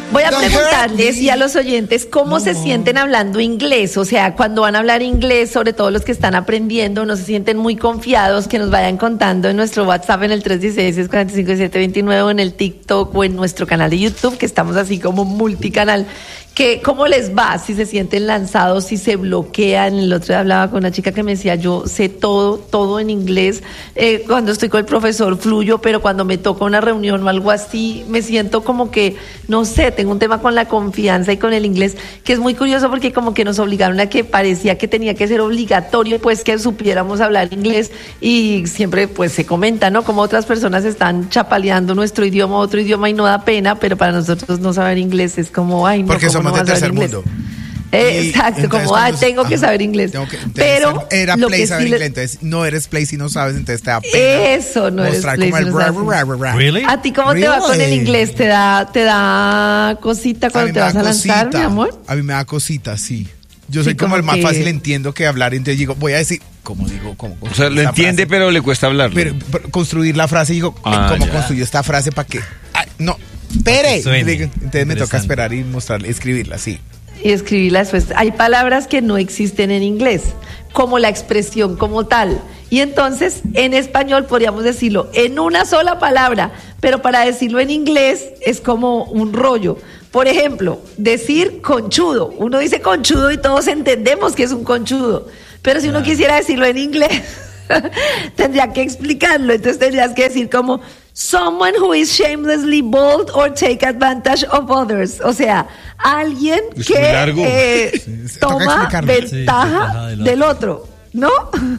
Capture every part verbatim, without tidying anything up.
Voy a preguntarles y a los oyentes cómo no. se sienten hablando inglés, o sea, cuando van a hablar inglés, sobre todo los que están aprendiendo, no se sienten muy confiados, que nos vayan contando en nuestro WhatsApp en el tres uno seis, seis cuatro cinco, siete dos nueve o en el TikTok o en nuestro canal de YouTube, que estamos así como multicanal. Que, ¿cómo les va? Si se sienten lanzados, si se bloquean. El otro día hablaba con una chica que me decía, yo sé todo, todo en inglés. Eh, cuando estoy con el profesor fluyo, pero cuando me toca una reunión o algo así, me siento como que, no sé, tengo un tema con la confianza y con el inglés, que es muy curioso porque como que nos obligaron a que parecía que tenía que ser obligatorio, pues que supiéramos hablar inglés, y siempre pues se comenta, ¿no? Como otras personas están chapaleando nuestro idioma, otro idioma, y no da pena, pero para nosotros no saber inglés es como, ay, no. Porque somos de tercer mundo. Eh, exacto, como, ah, tengo que saber inglés. Que, pero era lo play que saber sí inglés, le... entonces no eres play si no sabes, entonces te da pena. Eso, no eres play si no sabes. Ra, ra, ra. Really? ¿A ti cómo really? te va con el inglés? ¿Te da, te da cosita cuando te vas a lanzar, cosita, mi amor? A mí me da cosita, sí. Yo soy sí, como, como el más que... fácil, entiendo que hablar, entonces digo, voy a decir, ¿cómo digo? ¿Cómo o sea, lo entiende, frase? Pero le cuesta hablarlo. Pero, pero construir la frase, digo, ah, ¿cómo ya. construyo esta frase para que? Ay, no, espere. Entonces me toca esperar y mostrarle, escribirla, sí. Y escribirla después. Hay palabras que no existen en inglés, como la expresión como tal. Y entonces, en español podríamos decirlo en una sola palabra, pero para decirlo en inglés es como un rollo. Por ejemplo, decir conchudo. Uno dice conchudo y todos entendemos que es un conchudo. Pero si uno quisiera decirlo en inglés, tendría que explicarlo. Entonces tendrías que decir como someone who is shamelessly bold or take advantage of others. O sea, alguien es que eh, sí, toma ventaja sí, del otro, ¿no?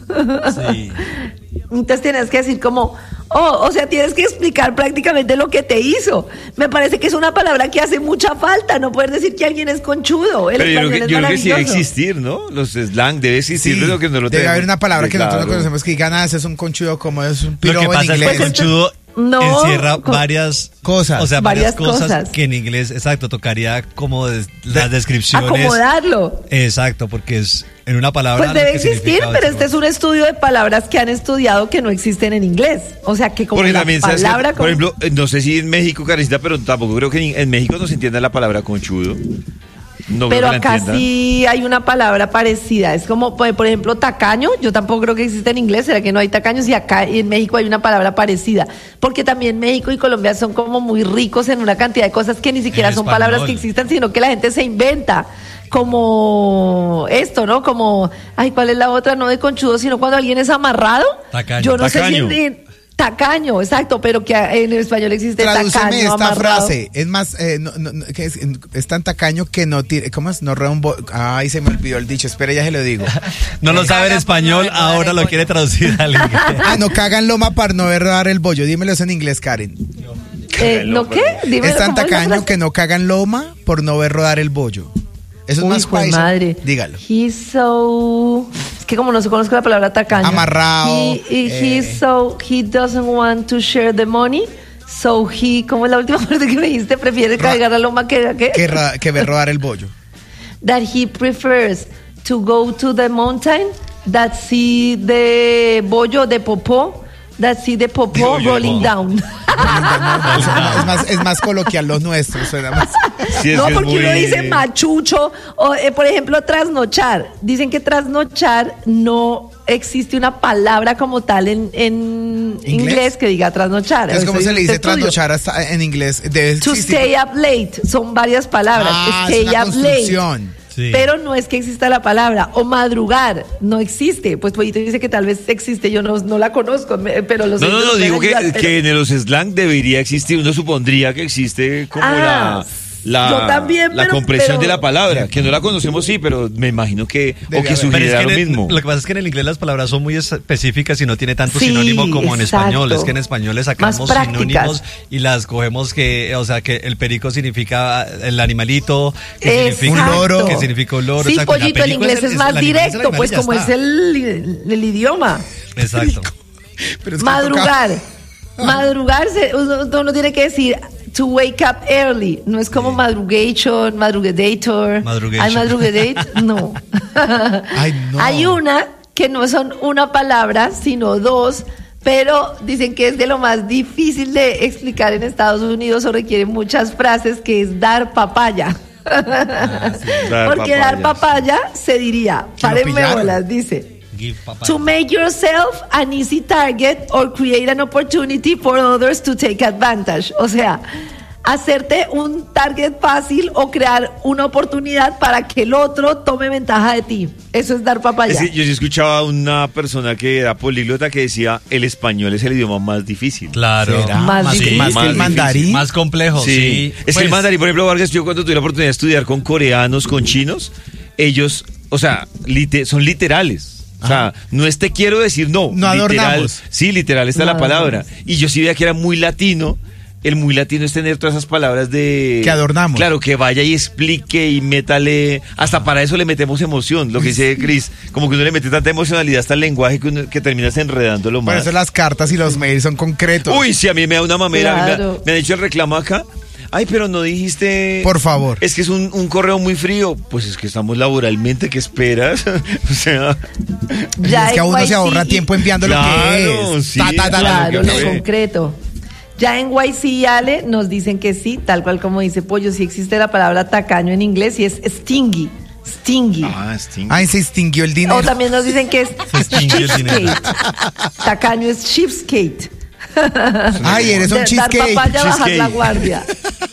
Sí. Entonces tienes que decir como, oh, o sea, tienes que explicar prácticamente lo que te hizo. Me parece que es una palabra que hace mucha falta, no poder decir que alguien es conchudo. El Pero yo creo que, es yo creo que sí debe existir, ¿no? Los slang debe existir, sí, lo que no lo debe haber una palabra que claro. nosotros no conocemos que digan, ah, ese es un conchudo, como es un pirobo en inglés. Lo que pasa es que conchudo no, encierra con, varias cosas, o sea, varias, varias cosas, cosas que en inglés, exacto, tocaría como des, las descripciones. Acomodarlo. Exacto, porque es en una palabra. Pues debe existir, pero este es un estudio de palabras que han estudiado que no existen en inglés. O sea, que como porque la también, palabra... Que, por ejemplo, no sé si en México, Karencita, pero tampoco creo que en, en México no se entienda la palabra conchudo. No pero acá sí hay una palabra parecida. Es como, por ejemplo, tacaño. Yo tampoco creo que existe en inglés. ¿Será que no hay tacaños? Y acá en México hay una palabra parecida. Porque también México y Colombia son como muy ricos en una cantidad de cosas que ni siquiera son español. Palabras que existan, sino que la gente se inventa. Como esto, ¿no? Como, ay, ¿cuál es la otra? No de conchudo, sino cuando alguien es amarrado. Tacaño. Yo no tacaño. sé si... En, Tacaño, exacto, pero que en español existe tradúceme tacaño, esta amarrado. frase, es más, eh, no, no, que es, es tan tacaño que no tire, ¿cómo es? No reumbo, ay, se me olvidó el dicho, espera, ya se lo digo. No lo sabe en español, no ahora lo quiere traducir al inglés. Ah, no cagan loma para no ver rodar el bollo, dímelo eso en inglés, Karen. No, eh, ¿no qué? Dímelo, es tan tacaño que no cagan loma por no ver rodar el bollo. Eso es Uy, más paisa. Madre. Dígalo. He's so... Es que como no se conozco la palabra tacaño. Amarrado. He, he, eh. he's so... He doesn't want to share the money. So he... ¿Cómo es la última parte que me dijiste? Prefiere Ro- cargar la loma que... ¿qué? Que, ra- que ver rodar el bollo. That he prefers to go to the mountain that see the bollo de popó. That see the popó rolling down. Es más, es más coloquial los nuestros, suena más. Sí, no, es porque muy... uno dice machucho, o eh, por ejemplo, trasnochar. Dicen que trasnochar no existe una palabra como tal en, en inglés? inglés que diga trasnochar. Es como se le dice estudio. trasnochar hasta en inglés. Debe to existir. stay up late, son varias palabras. Ah, stay es una up late. Sí. Pero no es que exista la palabra. O madrugar, no existe. Pues Pollito dice que tal vez existe, yo no, no la conozco, pero los... No, no, no, digo que, ayudar, que en los slang debería existir, uno supondría que existe como ah, la... La, yo también, la pero, compresión pero, de la palabra, que no la conocemos, sí, pero me imagino que o que sugiera es que lo el, mismo. Lo que pasa es que en el inglés las palabras son muy específicas y no tiene tanto sí, sinónimo como en exacto. español. Es que en español le sacamos sinónimos y las cogemos que, o sea, que el perico significa el animalito, que exacto. significa un loro, que significa un loro. Sí, exacto. Pollito, el inglés es, es más directo, es pues como está. es el, el idioma. Exacto. Pero es que madrugar, toca... madrugar, uno, uno tiene que decir to wake up early, no es como sí. madrugation, madrugadator, madrugation. hay madrugadate, no. Ay, no. Hay una que no son una palabra, sino dos, pero dicen que es de lo más difícil de explicar en Estados Unidos o requiere muchas frases, que es dar papaya. Ah, sí. Dar Porque papayas. Dar papaya se diría, párenme bolas, dice, to make yourself an easy target or create an opportunity for others to take advantage. O sea, hacerte un target fácil o crear una oportunidad para que el otro tome ventaja de ti. Eso es dar papaya. Es que yo sí escuchaba a una persona que era políglota que decía, el español es el idioma más difícil. Claro. Más, más, difícil. más que el mandarín. Más complejo, sí. sí. Es pues, que el mandarín, por ejemplo, Vargas, yo cuando tuve la oportunidad de estudiar con coreanos, con chinos, ellos, o sea, lite, son literales. O sea, Ajá. no es te quiero decir no. No literal, adornamos. Sí, literal está no la palabra. Adornamos. Y yo sí veía que era muy latino. El muy latino es tener todas esas palabras de... Que adornamos. Claro, que vaya y explique y métale... Hasta para eso le metemos emoción, lo que dice Cris. Como que uno le mete tanta emocionalidad hasta el lenguaje que, uno, que terminas enredándolo más. Por eso las cartas y los mails son concretos. Uy, sí, a mí me da una mamera. Claro. Me, me han dicho el reclamo acá. Ay, pero no dijiste... Por favor. Es que es un, un correo muy frío. Pues es que estamos laboralmente, ¿qué esperas? O sea... Ya es que a uno se ahorra tiempo enviando claro, lo que es. Sí, ta, ta, ta, claro, ta, lo concreto. Ya en Y C y Ale nos dicen que sí, tal cual como dice Pollo, sí existe la palabra tacaño en inglés y es stingy. Stingy. Ah, stingy. Ay, se extinguió el dinero. O también nos dicen que es cheapskate. Tacaño es cheapskate. Ay, eres un cheesecake. Dar papaya, bajar cheesecake. la guardia.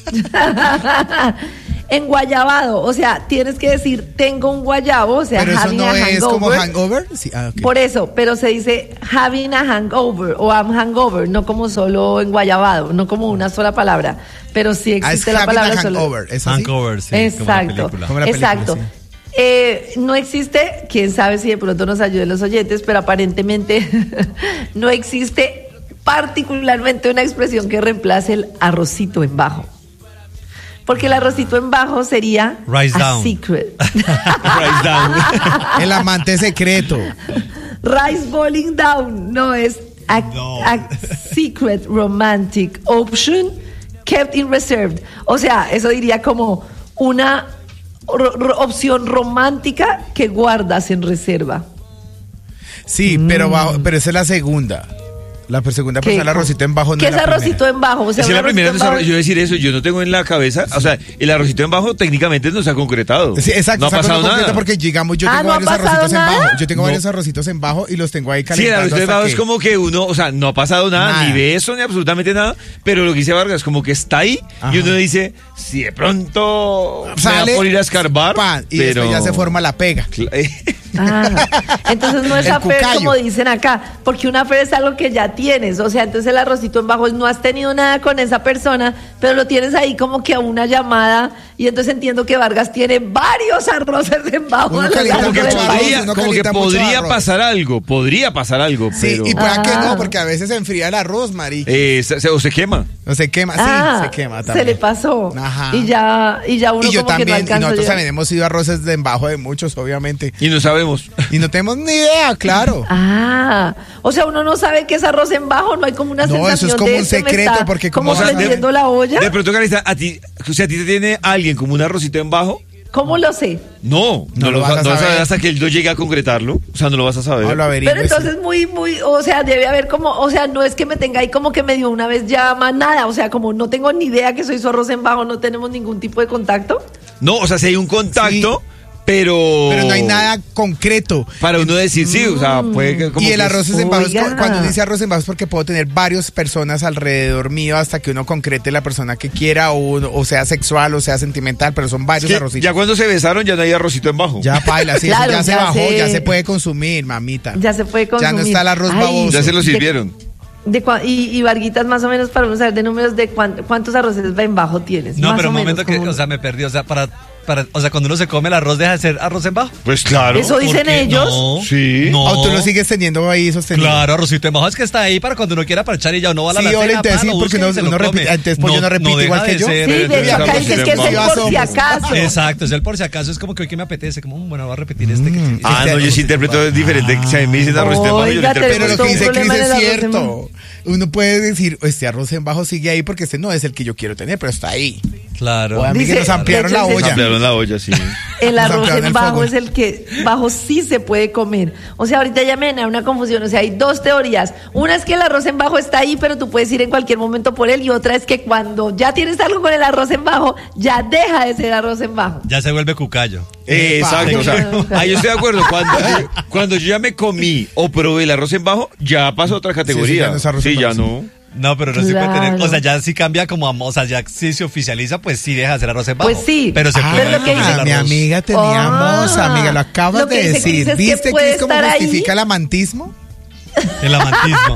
En guayabado, o sea, tienes que decir tengo un guayabo, o sea, pero eso having no a hangover. es como hangover. Sí, ah, okay. Por eso, pero se dice having a hangover o I'm hangover, no como solo en guayabado, no como una sola palabra, pero sí existe ah, la palabra a solo. hangover, ¿es así? Hangover, sí. Exacto, como la película. Como la película, exacto. sí. Eh, no existe, quién sabe si de pronto nos ayuden los oyentes, pero aparentemente no existe particularmente una expresión que reemplace el arrocito en bajo. Porque el arrocito en bajo sería Rise a down. secret. Rise down. El amante secreto. Rise bowling down. No, es a, No. a secret romantic option kept in reserve. O sea, eso diría como una ro- ro- opción romántica que guardas en reserva. Sí, Mm. pero bajo, pero esa es la segunda. La segunda persona, el arrocito en bajo no ¿Qué es es la arrocito primera. en bajo? O sea, Es un la primera arrocito en bajo- yo decir eso, yo no tengo en la cabeza, o sea, el arrocito en bajo técnicamente no se ha concretado. Sí, exacto, no ha está pasado concreto nada. Porque digamos, yo Ah, tengo ¿no ha varios pasado arrocitos nada? en bajo. Yo tengo No. varios arrocitos en bajo y los tengo ahí Sí, el calentando. arrocito en hasta bajo que- es como que uno, o sea, no ha pasado nada, Nada. ni beso, ni absolutamente nada, pero lo que dice Vargas, como que está ahí, Ajá. y uno dice, si de pronto Sale, me da por ir a escarbar, pan, y pero... después ya se forma la pega. Ah, entonces no es El affair cucayo. como dicen acá, porque una affair es algo que ya tienes, o sea, entonces el arrocito en bajo es no has tenido nada con esa persona, pero lo tienes ahí como que a una llamada, y entonces entiendo que Vargas tiene varios arroces en bajo. Uno a lo calienta largo Como que del mucho país. podría, arroz, uno como que calienta mucho podría arroz. pasar algo, podría pasar algo, Sí, pero... y pueda que Ah. no, porque a veces se enfría el arroz, marica. eh, se, se- o se quema. No se quema, sí, Ah, se quema se también. le pasó. Ajá. Y ya, y ya uno Y yo como que no también, y alcanza nosotros a llegar. también hemos sido arroces de en bajo de muchos, obviamente. Y no sabemos. Y no tenemos ni idea, claro. Ah, o sea, uno no sabe que es arroz en bajo, no hay como una No, eso sensación es como de un "Este me secreto, está porque como- como o sea, de- prendiendo la olla". De pronto, Carita, a ti, o sea, a ti te tiene alguien como un arrocito en bajo. ¿Cómo lo sé? No, no, No lo lo vas vas a, a no vas a saber. ver hasta que él no llegue a concretarlo. O sea, no lo vas a saber. No lo averigües. Pero entonces muy, muy, o sea, debe haber como, o sea, no es que me tenga ahí como que me dio una vez llama, nada, o sea, como no tengo ni idea que soy su arroz en bajo, no tenemos ningún tipo de contacto. No, o sea, si hay un contacto, pero... Pero no hay nada concreto. Para uno decir sí, o sea, puede que como Y el que arroz es en bajo, es Oiga. cu- cuando dice arroz en bajo es porque puedo tener varias personas alrededor mío hasta que uno concrete la persona que quiera, o, uno- o sea sexual o sea sentimental, pero son varios que arrocitos. ya cuando se besaron ya no hay arrocito en bajo. Ya paila, sí, eso Claro, ya se ya bajó, se- ya se puede consumir, mamita. Ya se puede consumir. Ya no está el arroz Ay, baboso. Ya se lo de- sirvieron. De cua- y, y Varguitas, más o menos, para uno saber de números de cuán- cuántos arroces en bajo tienes. No, Más pero o un menos, momento que, como- o sea, me perdí. O sea, para, para, o sea, cuando uno se come el arroz, deja de ser arroz en bajo. Pues claro. Eso dicen ¿Por qué? ellos. No, Sí. No. O tú lo sigues teniendo ahí sostenido. Claro, arrocito en bajo es que está ahí para cuando uno quiera parchar y ya uno va a la Sí, alacena, ole, entonces pa, sí, lo porque busca uno- y se lo uno come. repite- entonces Pollo no repite deja igual que de yo. ser, Sí, eh, de hecho acá arroz dicen en que es el bajo. por si acaso. Exacto, es el por si acaso, es como que hoy que me apetece, como, mm, bueno, voy a repetir este que sí. Ah, Sí, no, sí, yo sí interpreto diferente. Si a mí me dicen arrocito en bajo, yo lo Oiga, interpreto. Pero lo todo que un dice Cris problema en el es arroz en cierto. Uno puede decir, este arroz en bajo sigue ahí porque este no es el que yo quiero tener, pero está ahí. Claro. O a mí Dice, que nos ampliaron la Nos olla. ampliaron la olla, sí. El Nos arroz ampliaron en el bajo fogón. es el que bajo sí se puede comer. O sea, ahorita ya me da una confusión. O sea, hay dos teorías. Una es que el arroz en bajo está ahí, pero tú puedes ir en cualquier momento por él. Y otra es que cuando ya tienes algo con el arroz en bajo, ya deja de ser arroz en bajo. Ya se vuelve cucayo. Eh, exacto, o sea, ahí yo estoy de acuerdo. Cuando yo, cuando yo ya me comí o probé el arroz en bajo, ya pasó a otra categoría. ya no es arroz en Sí, ya bajo, no. No, pero no se Claro. puede tener. O sea, ya sí cambia como. O sea, ya sí se oficializa, pues sí deja de hacer arroz en bajo. Pues sí. Pero se Ah, puede Pero lo que comer dice- el mi arroz. amiga teníamos, Ah, amiga, lo acabas lo que de dice decir. Cris es que ¿Viste, puede Cris, cómo estar ahí? justifica el amantismo? El amantismo.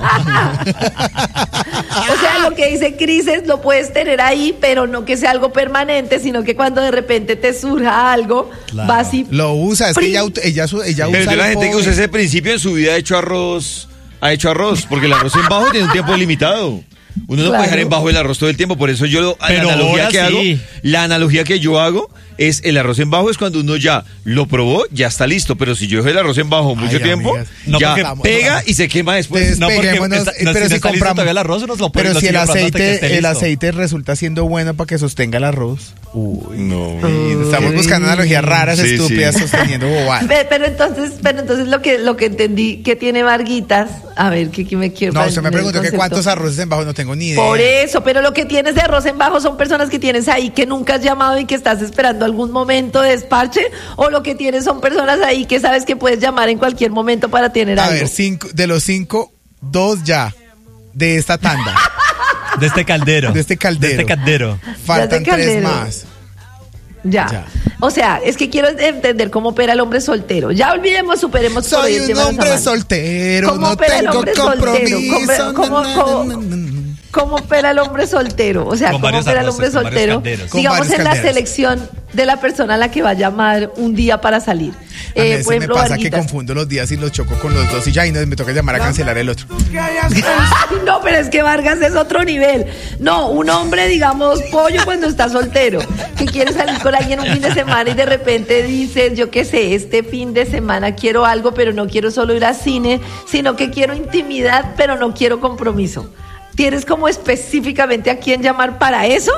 O sea, lo que dice Cris es lo puedes tener ahí, pero no que sea algo permanente, sino que cuando de repente te surja algo, Claro. vas y... Lo usa, es que Pri- ella, ut- ella, su- ella Pero usa de la el gente que pobre. usa ese principio en su vida ha hecho arroz, ha hecho arroz, porque el arroz en bajo tiene un tiempo limitado. Uno no Claro. puede dejar en bajo el arroz todo el tiempo, por eso yo lo- Pero la analogía ahora que hago, sí. la analogía que yo hago es el arroz en bajo es cuando uno ya lo probó, ya está listo, pero si yo dejo el arroz en bajo mucho Ay, tiempo, amigas. No, ya porque- pega no. y se quema después. No, porque Despeguémonos, está- eh, no, pero si si no está listo compramos todavía el arroz, uno lo puede- pero lo si el sigue probando hasta que aceite, esté el listo. aceite resulta siendo bueno para que sostenga el arroz. Uy, No. y estamos buscando analogías raras, Sí, estúpidas, sí. sosteniendo bobadas. Ve, Pero entonces, pero entonces lo que lo que entendí que tiene Varguitas, a ver, que aquí me quiero... No, para usted me entender el preguntó que concepto. cuántos arroces en bajo, no tengo ni idea. Por eso, pero lo que tienes de arroz en bajo son personas que tienes ahí que nunca has llamado y que estás esperando algún momento de despache, o lo que tienes son personas ahí que sabes que puedes llamar en cualquier momento para tener A algo. ver, cinco, de los cinco, dos ya, de esta tanda. De este caldero. De este caldero. De este caldero. Faltan tres caldero. más. Ya. Ya. O sea, es que quiero entender cómo opera el hombre soltero. Ya olvidemos, superemos por Soy ahí el un tema de los hombre amantes. soltero, ¿Cómo no opera el tengo hombre soltero? compromiso. ¿Cómo- na, cómo- na, na, na. ¿Cómo opera el hombre soltero? O sea, Con ¿cómo varios opera el arroces, hombre con varios soltero? calderos. Con Digamos varios en la calderos. selección de la persona a la que va a llamar un día para salir. A mí Eh, ese por ejemplo, me pasa que Varguitas. confundo los días y los choco con los dos y ya y no, me toca llamar a cancelar el otro. No, pero es que Vargas es otro nivel. No, un hombre, digamos, pollo cuando está soltero, que quiere salir con alguien un fin de semana y de repente dices, yo qué sé, este fin de semana quiero algo, pero no quiero solo ir al cine, sino que quiero intimidad, pero no quiero compromiso. ¿Tienes como específicamente a quién llamar para eso?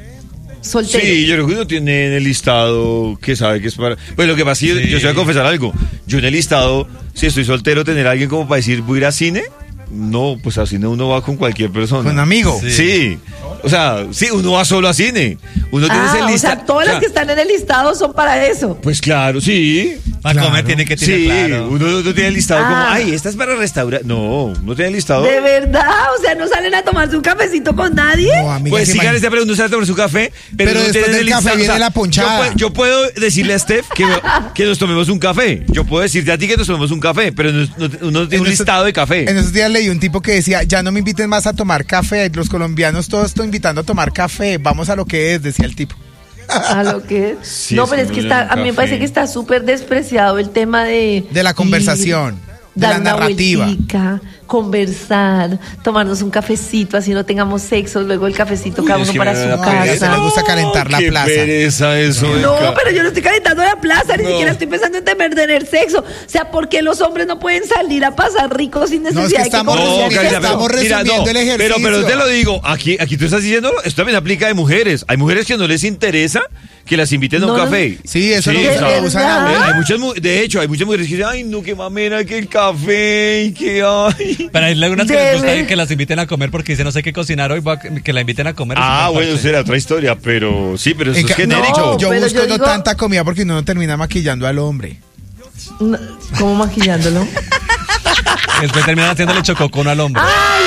Soltero. Sí, yo creo que uno tiene en el listado que sabe que es para... Pues lo que pasa es que Sí. yo, yo voy a confesar algo. Yo en el listado, si estoy soltero, tener a alguien como para decir, voy a ir a cine, no, pues a cine uno va con cualquier persona. Con amigo. Sí. Sí. O sea, sí, uno va solo a cine. Uno tiene Ah, ese o lista. sea, todas o sea, las que están en el listado son para eso. Pues claro, sí. Para Claro. comer tiene que tener Sí, claro. uno no tiene listado como, Ah. ay, esta es para restaurar. No, no tiene listado. De verdad, o sea, no salen a tomarse un cafecito con nadie. No, amiga, Pues ¿se sí, imagina? Karen, pero uno sabe tomar su café, pero, Pero no después tiene del el café listado. viene la ponchada. Yo, puedo- yo puedo decirle a Steph que, que nos tomemos un café. Yo puedo decirte a ti que nos tomemos un café, pero no, no- uno no tiene En un esos- listado de café. En esos días leí un tipo que decía, ya no me inviten más a tomar café, los colombianos todos están invitando a tomar café, vamos a lo que es, decía el tipo. A lo que es. Sí, no, es pero que es que no está, lleva a mí me café. parece que está súper despreciado el tema de... De la conversación, ir, de la dar una narrativa. vueltica, conversar, tomarnos un cafecito, así no tengamos sexo, luego el cafecito Uy, cada es uno que para me su da No, a ella se casa. le gusta calentar la Qué plaza. pereza eso. No, Beca. pero yo no estoy calentando la plaza, ni No. siquiera estoy pensando en tener, tener sexo. O sea, ¿por qué los hombres no pueden salir a pasar ricos sin No, es necesidad que de que estamos conozcan resumiendo- sexo? estamos resumiendo el ejercicio. Pero, pero te lo digo, aquí, aquí tú estás diciendo, esto también aplica de mujeres. Hay mujeres que no les interesa que las inviten a un No, no. café. Sí, eso Sí, no o ¿De sea, lo usan a verdad? ver. hay muchas, mu- de hecho, hay muchas mujeres que dicen, ay, no, qué mamera, que el café, y que ay. Pero hay algunas que les Debe. gusta que las inviten a comer porque dicen no sé qué cocinar hoy, voy a- que la inviten a comer. Ah, es bueno, parte. será otra historia, pero sí, pero eso En es ca- genérico. No, Yo pero busco yo no digo- tanta comida porque uno no termina maquillando al hombre. No, ¿cómo maquillándolo? Después terminan haciéndole chococono al hombre. Ay,